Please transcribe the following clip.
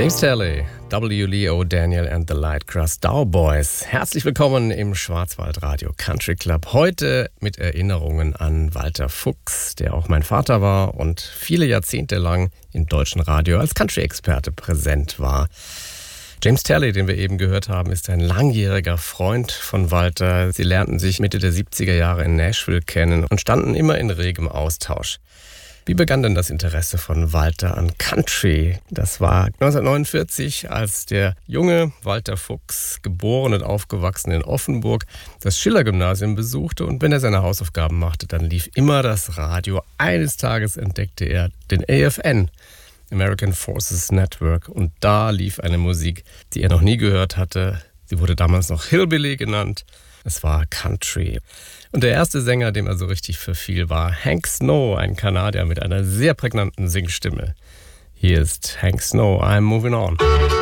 James Taylor, W. Leo Daniel and the Light Crust Boys. Herzlich willkommen im Schwarzwaldradio Country Club. Heute mit Erinnerungen an Walter Fuchs, der auch mein Vater war und viele Jahrzehnte lang im deutschen Radio als Country-Experte präsent war. James Taylor, den wir eben gehört haben, ist ein langjähriger Freund von Walter. Sie lernten sich Mitte der 70er Jahre in Nashville kennen und standen immer in regem Austausch. Wie begann denn das Interesse von Walter an Country? Das war 1949, als der junge Walter Fuchs, geboren und aufgewachsen in Offenburg, das Schiller-Gymnasium besuchte, und wenn er seine Hausaufgaben machte, dann lief immer das Radio. Eines Tages entdeckte er den AFN, American Forces Network, und da lief eine Musik, die er noch nie gehört hatte. Sie wurde damals noch Hillbilly genannt. Es war Country. Und der erste Sänger, dem er so richtig verfiel, war Hank Snow, ein Kanadier mit einer sehr prägnanten Singstimme. Hier ist Hank Snow, I'm Moving On.